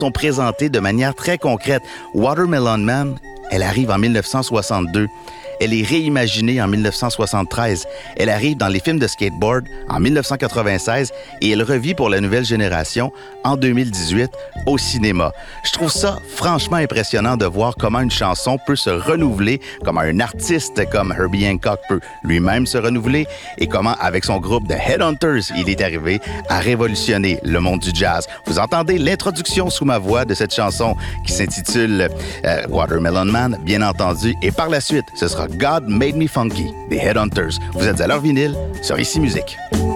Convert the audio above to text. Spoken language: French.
sont présentées de manière très concrète. Watermelon Man, elle arrive en 1962. Elle est réimaginée en 1973. Elle arrive dans les films de skateboard en 1996 et elle revit pour la nouvelle génération en 2018 au cinéma. Je trouve ça franchement impressionnant de voir comment une chanson peut se renouveler, comment un artiste comme Herbie Hancock peut lui-même se renouveler et comment, avec son groupe The Headhunters, il est arrivé à révolutionner le monde du jazz. Vous entendez l'introduction sous ma voix de cette chanson qui s'intitule Watermelon Man, bien entendu, et par la suite, ce sera God Made Me Funky, des Headhunters. Vous êtes à leur vinyle sur Ici Musique.